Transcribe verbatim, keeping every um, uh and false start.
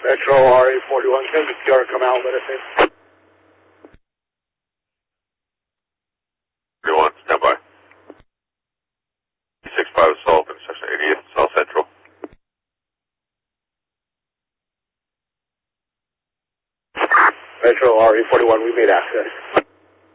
Metro R A forty-one, can the P R come out, let us in. forty-one, stand by. six five Assault, intersection eightieth, South Central. Metro R A forty-one, we made access.